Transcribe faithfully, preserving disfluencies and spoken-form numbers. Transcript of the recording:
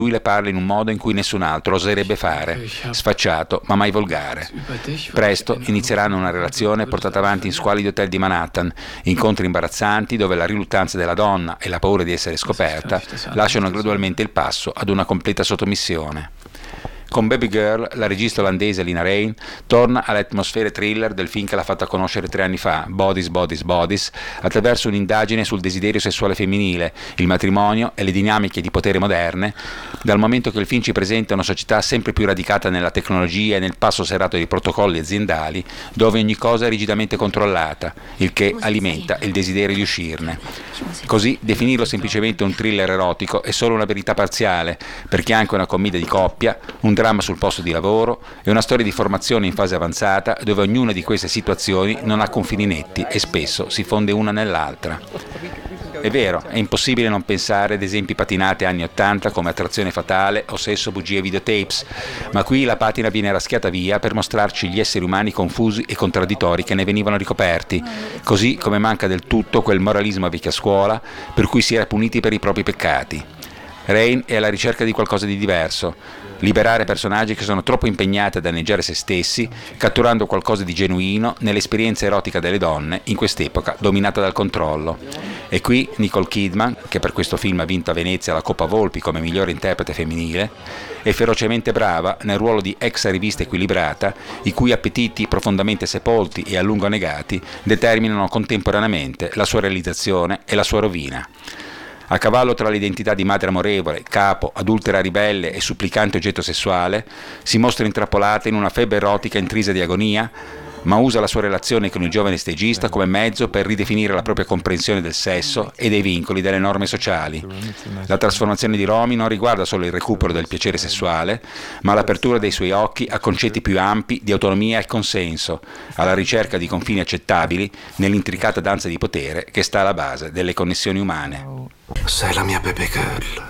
lui le parla in un modo in cui nessun altro oserebbe fare, sfacciato ma mai volgare. Presto inizieranno una relazione portata avanti in squalidi hotel di Manhattan, incontri imbarazzanti dove la riluttanza della donna e la paura di essere scoperta lasciano gradualmente il passo ad una completa sottomissione. Con Baby Girl, la regista olandese Lina Rain torna alle atmosfere thriller del film che l'ha fatta conoscere tre anni fa, Bodies, Bodies, Bodies, attraverso un'indagine sul desiderio sessuale femminile, il matrimonio e le dinamiche di potere moderne, dal momento che il film ci presenta una società sempre più radicata nella tecnologia e nel passo serrato dei protocolli aziendali, dove ogni cosa è rigidamente controllata, il che alimenta il desiderio di uscirne. Così definirlo semplicemente un thriller erotico è solo una verità parziale, perché è anche una commedia di coppia, un dramma sul posto di lavoro e una storia di formazione in fase avanzata dove ognuna di queste situazioni non ha confini netti e spesso si fonde una nell'altra. È vero, è impossibile non pensare ad esempi patinati anni ottanta come Attrazione fatale o Sesso, bugie e videotapes, ma qui la patina viene raschiata via per mostrarci gli esseri umani confusi e contraddittori che ne venivano ricoperti, così come manca del tutto quel moralismo a vecchia scuola per cui si era puniti per i propri peccati. Rain è alla ricerca di qualcosa di diverso, liberare personaggi che sono troppo impegnati a danneggiare se stessi, catturando qualcosa di genuino nell'esperienza erotica delle donne in quest'epoca dominata dal controllo. E qui Nicole Kidman, che per questo film ha vinto a Venezia la Coppa Volpi come migliore interprete femminile, è ferocemente brava nel ruolo di ex rivista equilibrata, i cui appetiti profondamente sepolti e a lungo negati determinano contemporaneamente la sua realizzazione e la sua rovina. A cavallo tra l'identità di madre amorevole, capo, adultera ribelle e supplicante oggetto sessuale, si mostra intrappolata in una febbre erotica intrisa di agonia, ma usa la sua relazione con il giovane stagista come mezzo per ridefinire la propria comprensione del sesso e dei vincoli delle norme sociali. La trasformazione di Romy non riguarda solo il recupero del piacere sessuale, ma l'apertura dei suoi occhi a concetti più ampi di autonomia e consenso, alla ricerca di confini accettabili nell'intricata danza di potere che sta alla base delle connessioni umane. Sei la mia baby girl.